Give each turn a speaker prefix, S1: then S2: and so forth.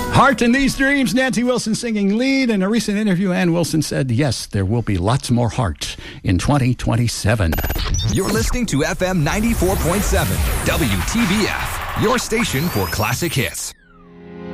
S1: Heart in These Dreams, Nancy Wilson singing lead. In a recent interview, Ann Wilson said, yes, there will be lots more heart in 2027.
S2: You're listening to FM 94.7, WTBF, your station for classic hits.